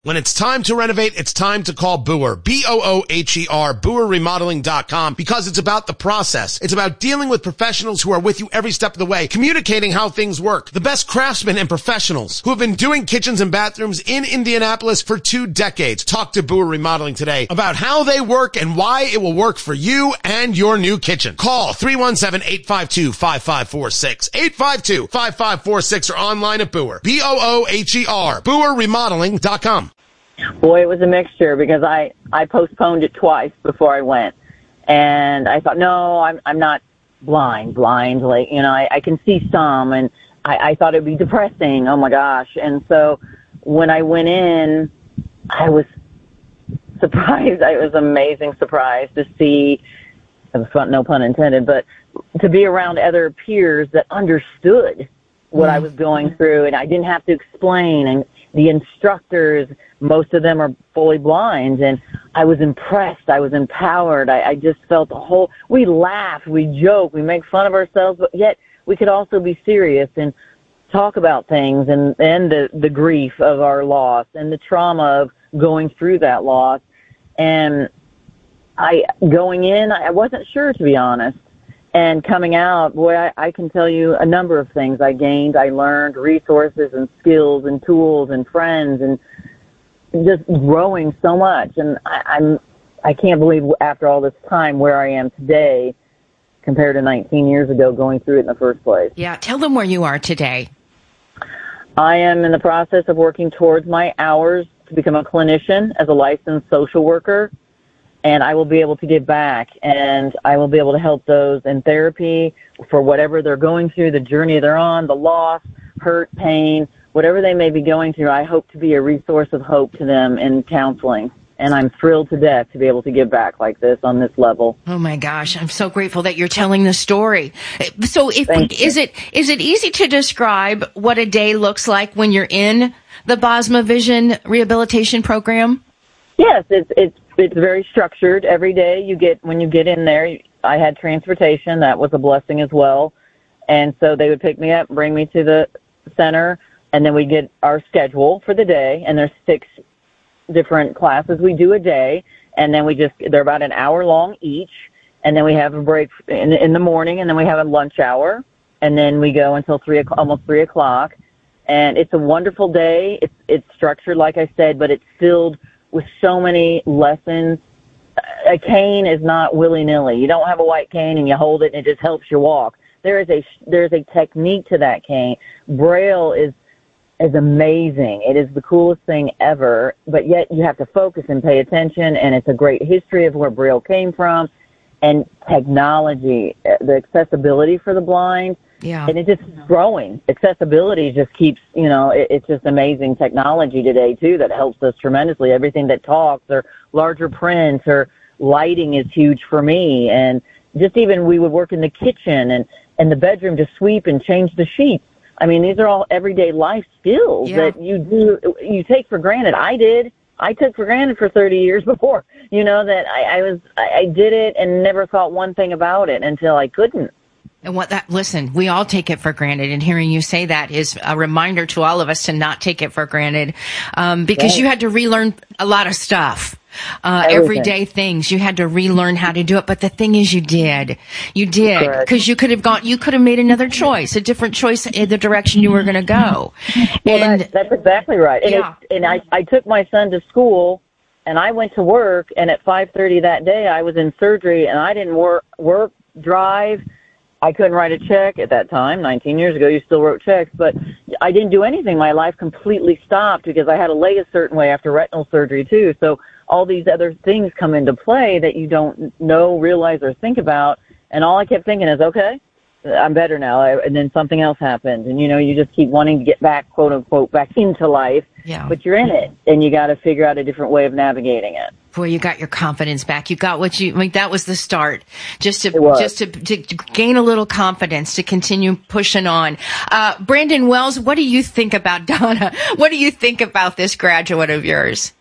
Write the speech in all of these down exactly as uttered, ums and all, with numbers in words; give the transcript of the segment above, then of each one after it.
When it's time to renovate, it's time to call Boer, B O O H E R, Boer Remodeling dot com, because it's about the process. It's about dealing with professionals who are with you every step of the way, communicating how things work. The best craftsmen and professionals who have been doing kitchens and bathrooms in Indianapolis for two decades. Talk to Boer Remodeling today about how they work and why it will work for you and your new kitchen. Call three one seven, eight five two, five five four six, eight five two, five five four six, or online at Boer, B O O H E R, Boer Remodeling dot com. Boy, it was a mixture because I, I postponed it twice before I went. And I thought, no, I'm I'm not blind, blind. Like, you know, I, I can see some, and I, I thought it'd be depressing. Oh, my gosh. And so when I went in, I was surprised. I was amazing surprised to see, it was fun, no pun intended, but to be around other peers that understood what mm-hmm. I was going through, and I didn't have to explain. And the instructors, most of them are fully blind, and I was impressed. I was empowered. I, I just felt the whole, we laugh, we joke, we make fun of ourselves, but yet we could also be serious and talk about things, and, and the, the grief of our loss and the trauma of going through that loss. And I, going in, I wasn't sure, to be honest. And coming out, boy, I, I can tell you a number of things I gained. I learned resources and skills and tools and friends, and just growing so much. And I, I'm, I can't believe after all this time where I am today compared to nineteen years ago going through it in the first place. Yeah. Tell them where you are today. I am in the process of working towards my hours to become a clinician as a licensed social worker. And I will be able to give back, and I will be able to help those in therapy for whatever they're going through, the journey they're on, the loss, hurt, pain, whatever they may be going through. I hope to be a resource of hope to them in counseling. And I'm thrilled to death to be able to give back like this on this level. Oh my gosh, I'm so grateful that you're telling the story. So if is it is it easy to describe what a day looks like when you're in the Bosma Vision rehabilitation program? Yes, it's it's it's very structured. Every day you get, when you get in there, I had transportation. That was a blessing as well. And so they would pick me up, bring me to the center, and then we get our schedule for the day. And there's six different classes we do a day. And then we just, they're about an hour long each. And then we have a break in, in the morning, and then we have a lunch hour. And then we go until three o'clock, almost three o'clock. And it's a wonderful day. It's, it's structured, like I said, but it's filled with so many lessons. A cane is not willy-nilly. You don't have a white cane and you hold it and it just helps you walk. There is a there's a technique to that cane. Braille is is amazing. It is the coolest thing ever, but yet you have to focus and pay attention, and it's a great history of where Braille came from, and technology, the accessibility for the blind. Yeah. And it just keeps growing. Accessibility just keeps, you know, it, it's just amazing technology today, too, that helps us tremendously. Everything that talks, or larger prints, or lighting is huge for me. And just even we would work in the kitchen and, and the bedroom to sweep and change the sheets. I mean, these are all everyday life skills yeah. that you do, you take for granted. I did. I took for granted for thirty years before, you know, that I, I was, I, I did it and never thought one thing about it until I couldn't. And what that, listen, we all take it for granted. And hearing you say that is a reminder to all of us to not take it for granted. Um, because right. you had to relearn a lot of stuff, uh, everyday things. You had to relearn how to do it. But the thing is, you did, you did, because you could have gone, you could have made another choice, a different choice in the direction you were going to go. Well, and that, that's exactly right. And, yeah. it, and I, I took my son to school, and I went to work. And at five thirty that day, I was in surgery, and I didn't work, work, drive. I couldn't write a check at that time. nineteen years ago, you still wrote checks, but I didn't do anything. My life completely stopped because I had to lay a certain way after retinal surgery, too. So all these other things come into play that you don't know, realize, or think about. And all I kept thinking is, okay, I'm better now. And then something else happened. And, you know, you just keep wanting to get back, quote unquote, back into life. Yeah. But you're in it, and you got to figure out a different way of navigating it. Boy, you got your confidence back. You got what you, I mean, that was the start. Just to, just to, to, to gain a little confidence, to continue pushing on. Uh, Brandon Wells, what do you think about Donna? What do you think about this graduate of yours?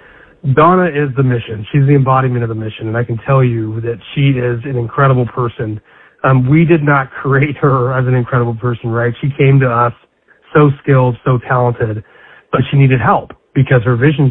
Donna is the mission. She's the embodiment of the mission. And I can tell you that she is an incredible person. Um, we did not create her as an incredible person, right? She came to us so skilled, so talented, but she needed help because her vision